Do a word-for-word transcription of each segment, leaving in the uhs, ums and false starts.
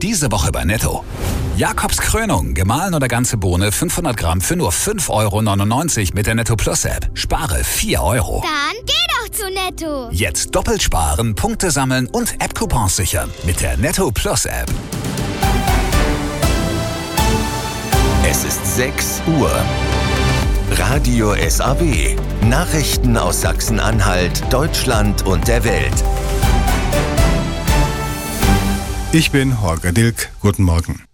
Diese Woche bei Netto. Jakobs Krönung, gemahlen oder ganze Bohne fünfhundert Gramm für nur fünf Euro neunundneunzig mit der Netto Plus App. Spare vier Euro. Dann geh doch zu Netto. Jetzt doppelt sparen, Punkte sammeln und App-Coupons sichern mit der Netto Plus App. Es ist sechs Uhr. Radio S A W. Nachrichten aus Sachsen-Anhalt, Deutschland und der Welt. Ich bin Holger Dilk. Guten Morgen.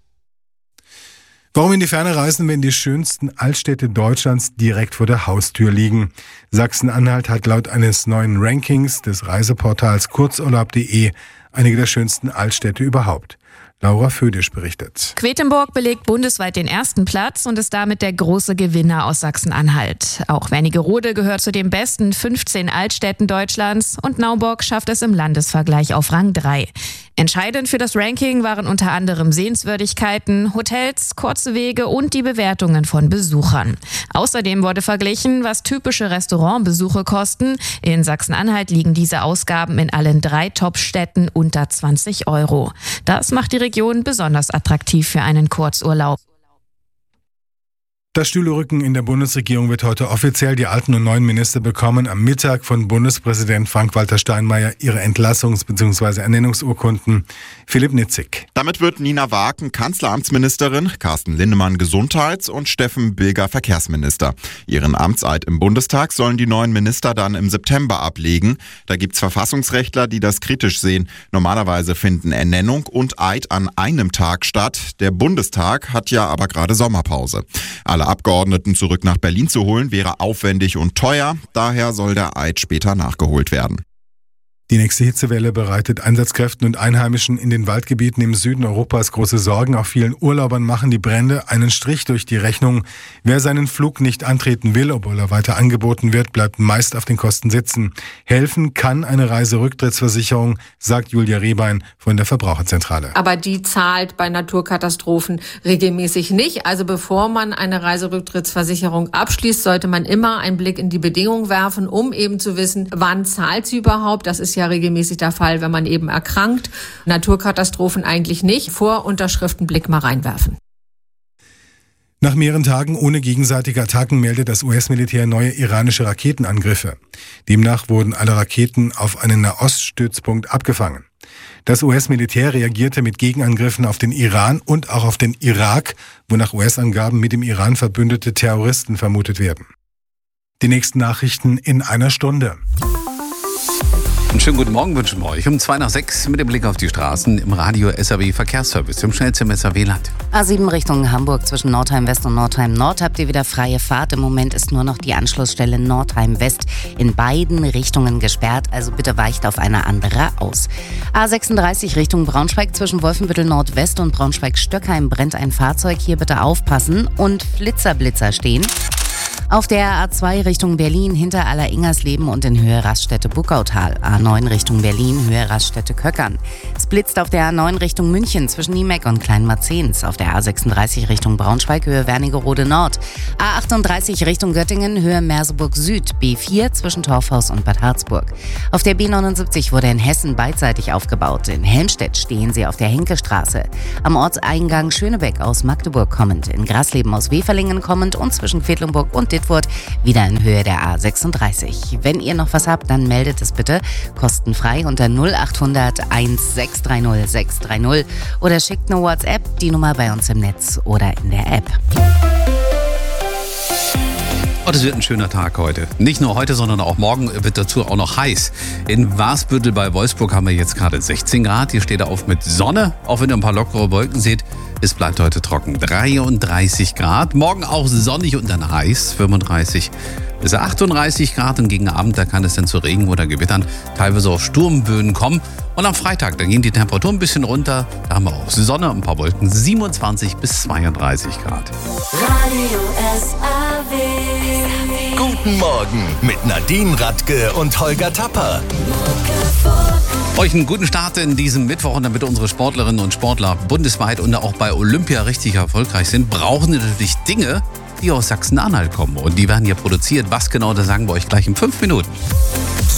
Warum in die Ferne reisen, wenn die schönsten Altstädte Deutschlands direkt vor der Haustür liegen? Sachsen-Anhalt hat laut eines neuen Rankings des Reiseportals kurzurlaub punkt de einige der schönsten Altstädte überhaupt. Laura Födisch berichtet. Quedlinburg belegt bundesweit den ersten Platz und ist damit der große Gewinner aus Sachsen-Anhalt. Auch Wernigerode gehört zu den besten fünfzehn Altstädten Deutschlands und Naumburg schafft es im Landesvergleich auf Rang drei. Entscheidend für das Ranking waren unter anderem Sehenswürdigkeiten, Hotels, kurze Wege und die Bewertungen von Besuchern. Außerdem wurde verglichen, was typische Restaurantbesuche kosten. In Sachsen-Anhalt liegen diese Ausgaben in allen drei Top-Städten unter zwanzig Euro. Das macht die Region besonders attraktiv für einen Kurzurlaub. Das Stühlerücken in der Bundesregierung wird heute offiziell. Die alten und neuen Minister bekommen am Mittag von Bundespräsident Frank-Walter Steinmeier ihre Entlassungs- bzw. Ernennungsurkunden. Philipp Nitzig. Damit wird Nina Waken Kanzleramtsministerin, Carsten Linnemann Gesundheits- und Steffen Bilger Verkehrsminister. Ihren Amtseid im Bundestag sollen die neuen Minister dann im September ablegen. Da gibt's Verfassungsrechtler, die das kritisch sehen. Normalerweise finden Ernennung und Eid an einem Tag statt. Der Bundestag hat ja aber gerade Sommerpause. Alle Abgeordneten zurück nach Berlin zu holen, wäre aufwendig und teuer. Daher soll der Eid später nachgeholt werden. Die nächste Hitzewelle bereitet Einsatzkräften und Einheimischen in den Waldgebieten im Süden Europas große Sorgen. Auch vielen Urlaubern machen die Brände einen Strich durch die Rechnung. Wer seinen Flug nicht antreten will, obwohl er weiter angeboten wird, bleibt meist auf den Kosten sitzen. Helfen kann eine Reiserücktrittsversicherung, sagt Julia Rehbein von der Verbraucherzentrale. Aber die zahlt bei Naturkatastrophen regelmäßig nicht. Also bevor man eine Reiserücktrittsversicherung abschließt, sollte man immer einen Blick in die Bedingungen werfen, um eben zu wissen, wann zahlt sie überhaupt. Das ist ja regelmäßig der Fall, wenn man eben erkrankt. Naturkatastrophen eigentlich nicht. Vor Unterschriftenblick mal reinwerfen. Nach mehreren Tagen ohne gegenseitige Attacken meldet das U S-Militär neue iranische Raketenangriffe. Demnach wurden alle Raketen auf einen Nahoststützpunkt abgefangen. Das U S-Militär reagierte mit Gegenangriffen auf den Iran und auch auf den Irak, wo nach U S-Angaben mit dem Iran verbündete Terroristen vermutet werden. Die nächsten Nachrichten in einer Stunde. Einen schönen guten Morgen wünschen wir euch um zwei nach sechs mit dem Blick auf die Straßen im Radio S A W Verkehrsservice, im schnellsten S A W-Land. A sieben Richtung Hamburg zwischen Nordheim West und Nordheim Nord habt ihr wieder freie Fahrt. Im Moment ist nur noch die Anschlussstelle Nordheim West in beiden Richtungen gesperrt, also bitte weicht auf eine andere aus. A sechsunddreißig Richtung Braunschweig zwischen Wolfenbüttel Nordwest und Braunschweig-Stöckheim brennt ein Fahrzeug, hier bitte aufpassen und Flitzer-Blitzer stehen. Auf der A zwei Richtung Berlin hinter Aller-Ingersleben und in Höhe Raststätte Buckautal. A neun Richtung Berlin, Höhe Raststätte Köckern. Es blitzt auf der A neun Richtung München zwischen Niemeck und Kleinmarzens. Auf der A sechsunddreißig Richtung Braunschweig, Höhe Wernigerode Nord. A achtunddreißig Richtung Göttingen, Höhe Merseburg Süd. B vier zwischen Torfhaus und Bad Harzburg. Auf der B neunundsiebzig wurde in Hessen beidseitig aufgebaut. In Helmstedt stehen sie auf der Henkestraße. Am Ortseingang Schönebeck aus Magdeburg kommend. In Grasleben aus Weferlingen kommend und zwischen Quedlinburg und Dittwurt wieder in Höhe der A sechsunddreißig. Wenn ihr noch was habt, dann meldet es bitte kostenfrei unter null achthundert sechshundertsechzig dreißig sechshundertdreißig oder schickt eine WhatsApp, die Nummer bei uns im Netz oder in der App. Oh, das wird ein schöner Tag heute. Nicht nur heute, sondern auch morgen wird dazu auch noch heiß. In Wasbüttel bei Wolfsburg haben wir jetzt gerade sechzehn Grad. Hier steht er auf mit Sonne, auch wenn ihr ein paar lockere Wolken seht. Es bleibt heute trocken. dreiunddreißig Grad. Morgen auch sonnig und dann heiß. fünfunddreißig bis achtunddreißig Grad. Und gegen Abend, da kann es dann zu Regen oder Gewittern, teilweise auch Sturmböen kommen. Und am Freitag, da gehen die Temperaturen ein bisschen runter. Da haben wir auch Sonne und ein paar Wolken. siebenundzwanzig bis zweiunddreißig Grad. Radio S A W. Guten Morgen mit Nadine Radke und Holger Tapper. Euch einen guten Start in diesem Mittwoch, und damit unsere Sportlerinnen und Sportler bundesweit und auch bei Olympia richtig erfolgreich sind, brauchen natürlich Dinge, die aus Sachsen-Anhalt kommen. Und die werden hier produziert. Was genau, das sagen wir euch gleich in fünf Minuten.